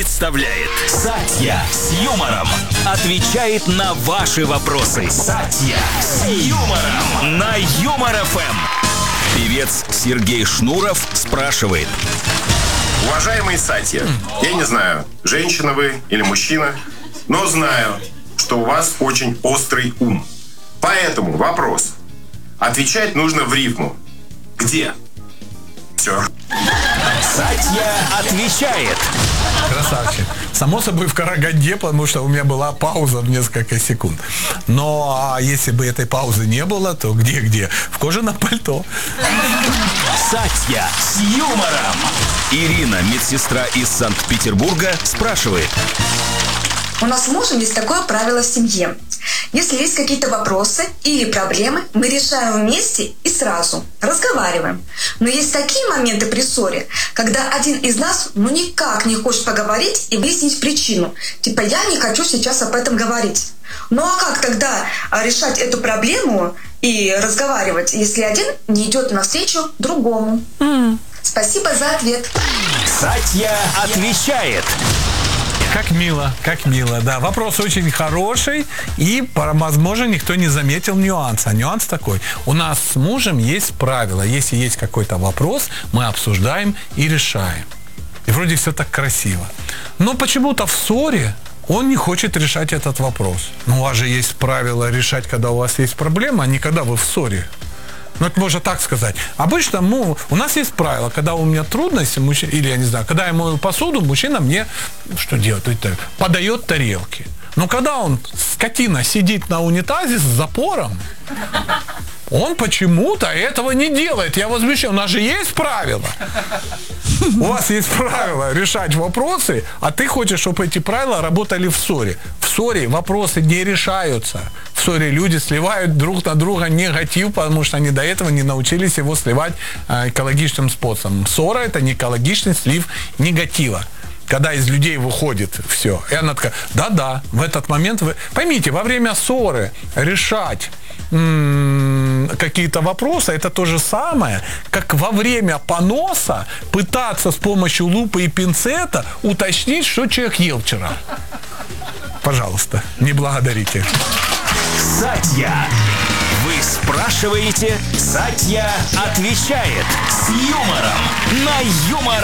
Представляет Сатья с юмором. Отвечает на ваши вопросы. Сатья с юмором. На Юмор ФМ. Певец Сергей Шнуров спрашивает. Уважаемый Сатья, я не знаю, женщина вы или мужчина, но знаю, что у вас очень острый ум. Поэтому вопрос. Отвечать нужно в рифму. Где? Все. Сатья отвечает. Красавчик. Само собой в Караганде, потому что у меня была пауза в несколько секунд. Но если бы этой паузы не было, то где? В кожаном пальто. Сатья с юмором. Ирина, медсестра из Санкт-Петербурга, спрашивает. У нас с мужем есть такое правило в семье. Если есть какие-то вопросы или проблемы, мы решаем вместе и сразу. Разговариваем. Но есть такие моменты при ссоре, когда один из нас никак не хочет поговорить и выяснить причину. Типа, я не хочу сейчас об этом говорить. Ну а как тогда решать эту проблему и разговаривать, если один не идет навстречу другому? Спасибо за ответ. Сатья отвечает. Как мило, да. Вопрос очень хороший, и, возможно, никто не заметил нюанса. Нюанс такой. У нас с мужем есть правило. Если есть какой-то вопрос, мы обсуждаем и решаем. И вроде все так красиво. Но почему-то в ссоре он не хочет решать этот вопрос. Ну, у вас же есть правило решать, когда у вас есть проблема, а не когда вы в ссоре. Ну, это можно так сказать. Обычно у нас есть правило, когда у меня трудности, или, я не знаю, когда я мою посуду, мужчина мне, что делает? Подает тарелки. Но когда он, скотина, сидит на унитазе с запором, он почему-то этого не делает. Я возмущен. У нас же есть правила. У вас есть правило решать вопросы, а ты хочешь, чтобы эти правила работали в ссоре. В ссоре вопросы не решаются. В ссоре люди сливают друг на друга негатив, потому что они до этого не научились его сливать экологичным способом. Ссора – это не экологичный слив негатива. Когда из людей выходит все. И она такая, да, в этот момент вы... Поймите, во время ссоры решать какие-то вопросы, это то же самое, как во время поноса пытаться с помощью лупы и пинцета уточнить, что человек ел вчера. Пожалуйста, не благодарите. Сатья. Вы спрашиваете, Сатья отвечает с юмором на Юмор